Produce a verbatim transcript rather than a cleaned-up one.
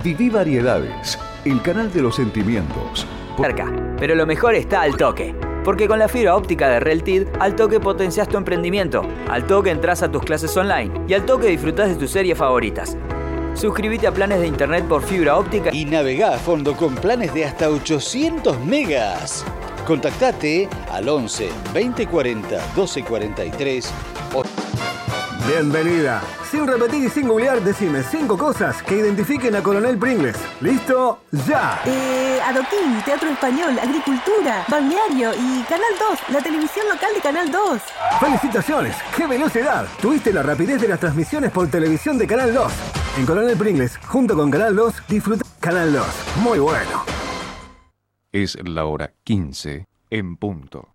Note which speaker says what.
Speaker 1: Viví Variedades, el canal de los sentimientos.
Speaker 2: Cerca, pero lo mejor está al toque. Porque con la fibra óptica de Reltid, al toque potencias tu emprendimiento. Al toque entras a tus clases online y al toque disfrutás de tus series favoritas. Suscríbete a planes de internet por fibra óptica
Speaker 3: y navegá a fondo con planes de hasta ochocientos megas. Contactate al once veinte cuarenta doce cuarenta y tres. O...
Speaker 4: Bienvenida. Sin repetir y sin googlear, decime cinco cosas que identifiquen a Coronel Pringles. ¿Listo? ¡Ya!
Speaker 5: Eh, adoquín, teatro español, agricultura, balneario y Canal dos, la televisión local de Canal dos.
Speaker 4: ¡Felicitaciones! ¡Qué velocidad! Tuviste la rapidez de las transmisiones por televisión de Canal dos. En Coronel Pringles, junto con Canal dos, disfruta Canal dos. Muy bueno.
Speaker 1: Es la hora quince en punto.